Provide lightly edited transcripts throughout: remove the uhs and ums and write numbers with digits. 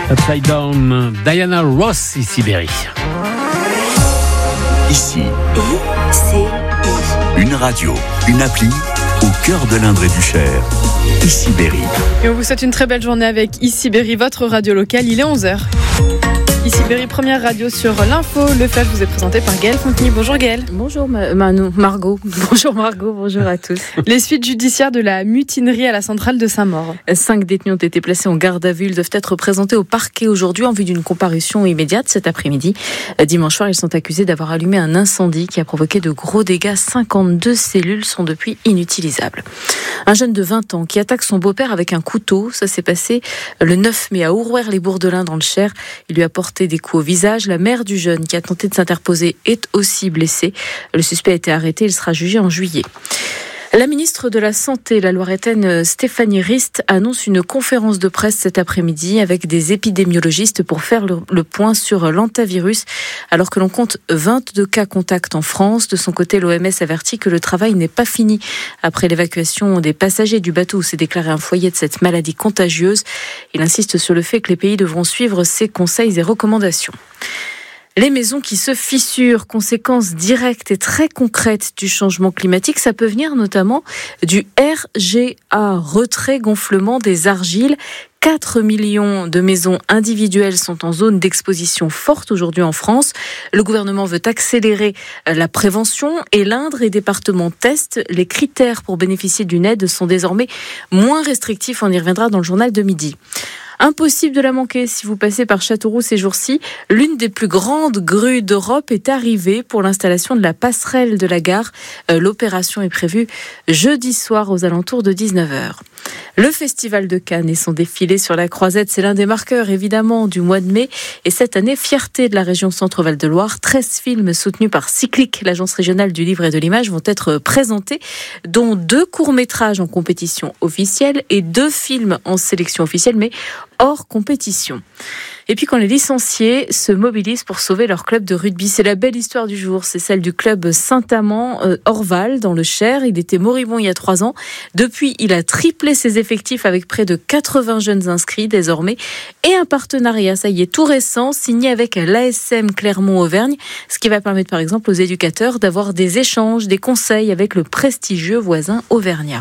Upside Down, Diana Ross, ici Berry. Ici, une radio, une appli au cœur de l'Indre et du Cher. Ici Berry. Et on vous souhaite une très belle journée avec Ici Berry, votre radio locale. Il est 11h. Ici Berry, première radio sur l'info. Le flash vous est présenté par Gaëlle Fontenay. Bonjour Gaëlle. Bonjour Margot. Bonjour Margot, bonjour à tous. Les suites judiciaires de la mutinerie à la centrale de Saint-Maur. 5 détenus ont été placés en garde à vue. Ils doivent être présentés au parquet aujourd'hui en vue d'une comparution immédiate cet après-midi. Dimanche soir, ils sont accusés d'avoir allumé un incendie qui a provoqué de gros dégâts. 52 cellules sont depuis inutilisables. Un jeune de 20 ans qui attaque son beau-père avec un couteau. Ça s'est passé le 9 mai à Ourouer-les-Bourdelins dans le Cher. Il lui a porté des coups au visage. La mère du jeune qui a tenté de s'interposer est aussi blessée. Le suspect a été arrêté. Il sera jugé en juillet. La ministre de la Santé, la Loiretaine Stéphanie Rist, annonce une conférence de presse cet après-midi avec des épidémiologistes pour faire le point sur l'hantavirus, alors que l'on compte 22 cas contacts en France. De son côté, l'OMS avertit que le travail n'est pas fini après l'évacuation des passagers du bateau où s'est déclaré un foyer de cette maladie contagieuse. Il insiste sur le fait que les pays devront suivre ses conseils et recommandations. Les maisons qui se fissurent, conséquences directes et très concrètes du changement climatique, ça peut venir notamment du RGA, retrait-gonflement des argiles. 4 millions de maisons individuelles sont en zone d'exposition forte aujourd'hui en France. Le gouvernement veut accélérer la prévention et l'Indre et département testent. Les critères pour bénéficier d'une aide sont désormais moins restrictifs. On y reviendra dans le journal de midi. Impossible de la manquer si vous passez par Châteauroux ces jours-ci. L'une des plus grandes grues d'Europe est arrivée pour l'installation de la passerelle de la gare. L'opération est prévue jeudi soir aux alentours de 19h. Le Festival de Cannes et son défilé sur la Croisette, c'est l'un des marqueurs évidemment du mois de mai. Et cette année, fierté de la région Centre-Val de Loire, 13 films soutenus par Cyclic, l'agence régionale du livre et de l'image, vont être présentés, dont 2 courts-métrages en compétition officielle et 2 films en sélection officielle, mais hors compétition. Et puis quand les licenciés se mobilisent pour sauver leur club de rugby, c'est la belle histoire du jour. C'est celle du club Saint-Amand Orval dans le Cher. Il était moribond il y a 3 ans. Depuis, il a triplé ses effectifs avec près de 80 jeunes inscrits désormais. Et un partenariat, ça y est, tout récent, signé avec l'ASM Clermont-Auvergne. Ce qui va permettre par exemple aux éducateurs d'avoir des échanges, des conseils avec le prestigieux voisin auvergnat.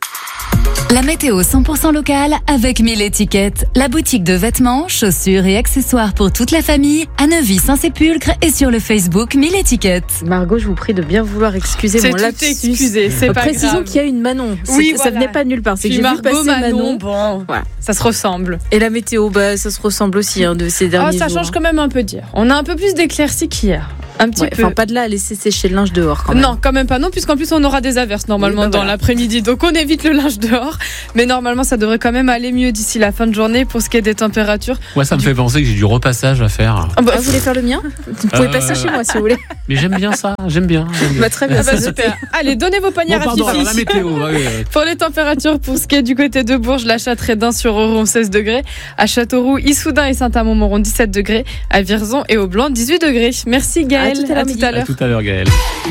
La météo 100% locale avec 1000 étiquettes. La boutique de vêtements, chaussures et accessoires pour toute la famille à Neuvy-Saint-Sépulcre et sur le Facebook 1000 étiquettes. Margot, je vous prie de bien vouloir excuser mon lapsus. C'est pas Précisons grave. qu'il y a une Manon. Oui, ça venait pas de nulle part. C'est que j'ai vu passer Manon. Bon, Voilà. ça se ressemble. Et la météo, ça se ressemble aussi de ces derniers jours. Ça change quand même un peu d'hier. On a un peu plus d'éclaircies qu'hier. Un petit peu. Enfin, pas de là à laisser sécher le linge dehors quand même. Non, quand même pas non, puisqu'en plus on aura des averses normalement dans l'après-midi. Donc on évite le linge dehors. Mais normalement ça devrait quand même aller mieux d'ici la fin de journée pour ce qui est des températures. Moi, ça me fait penser que j'ai du repassage à faire. Vous voulez faire le mien ? Vous pouvez passer chez moi si vous voulez. Mais j'aime bien ça, j'aime bien. Très bien, super. Allez, donnez vos paniers à pardon, Fifi. alors la météo. Pour les températures, pour ce qui est du côté de Bourges, la Châteraie-d'Ain sur Oron 16 degrés. À Châteauroux, Issoudun et Saint-Amand-Moron 17 degrés. À Vierzon et au Blanc 18 degrés. Merci Gaëlle. À tout à l'heure. Tout à l'heure, Gaëlle.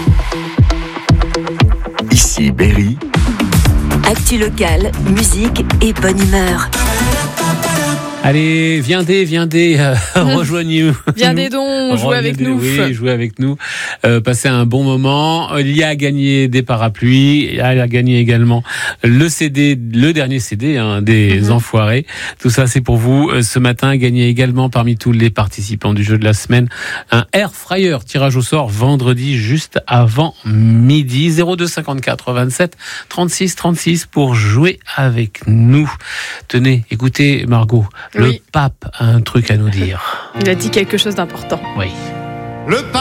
Ici Berry. Actu locale, musique et bonne humeur. Allez, viens rejoignez-nous. Viens des dons, jouez avec nous. Oui, jouez avec nous. Passez un bon moment. Il y a gagné des parapluies. Il y a gagné également le dernier CD des Enfoirés. Tout ça, c'est pour vous. Ce matin, gagné également parmi tous les participants du jeu de la semaine un Air Fryer. Tirage au sort vendredi juste avant midi. 02 54 27 36 36 pour jouer avec nous. Tenez, écoutez Margot. Le pape a un truc à nous dire. Il a dit quelque chose d'important. Oui. Le pape